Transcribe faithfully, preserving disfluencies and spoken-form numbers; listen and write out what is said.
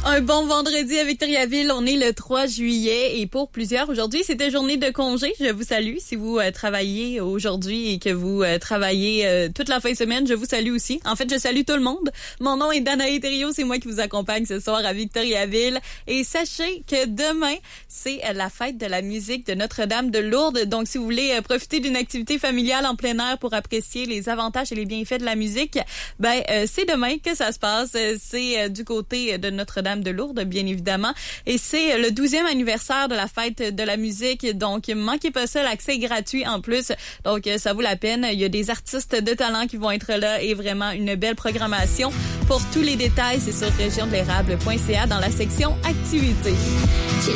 Un bon vendredi à Victoriaville. On est le trois juillet et pour plusieurs, aujourd'hui, c'était journée de congé. Je vous salue. Si vous euh, travaillez aujourd'hui et que vous euh, travaillez euh, toute la fin de semaine, je vous salue aussi. En fait, je salue tout le monde. Mon nom est Danae Thériault. C'est moi qui vous accompagne ce soir à Victoriaville. Et sachez que demain, c'est euh, la fête de la musique de Notre-Dame de Lourdes. Donc, si vous voulez euh, profiter d'une activité familiale en plein air pour apprécier les avantages et les bienfaits de la musique, ben euh, c'est demain que ça se passe. C'est euh, du côté de Notre-Dame de Lourdes, bien évidemment. Et c'est le douzième anniversaire de la fête de la musique. Donc, manquez pas ça, l'accès est gratuit en plus. Donc, ça vaut la peine. Il y a des artistes de talent qui vont être là et vraiment une belle programmation. Pour tous les détails, c'est sur région de l'érable point c a dans la section activités.